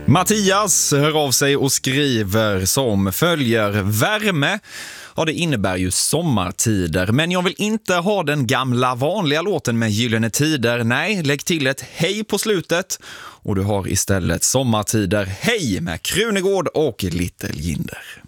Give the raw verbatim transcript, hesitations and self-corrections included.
Mattias hör av sig och skriver som följer: värme. Ja, det innebär ju sommartider, men jag vill inte ha den gamla vanliga låten med Gyllene tider. Nej, lägg till ett hej på slutet och du har istället Sommartider. Hej med Krunegård och Little Jinder.